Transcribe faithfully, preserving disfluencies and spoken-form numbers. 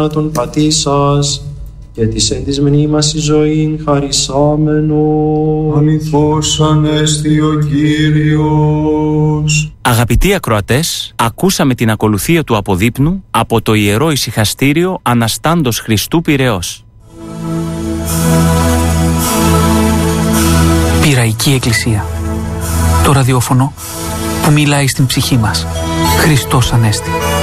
τον πατήσας και της εν της μνήμας η ζωήν χαρισάμενο. Αληθώς ανέστη ο Κύριος. Αγαπητοί ακροατές, ακούσαμε την ακολουθία του αποδείπνου από το Ιερό Ησυχαστήριο Αναστάντος Χριστού Πειραιώς. Πειραϊκή Εκκλησία. Το ραδιόφωνο που μιλάει στην ψυχή μας. Χριστός Ανέστη.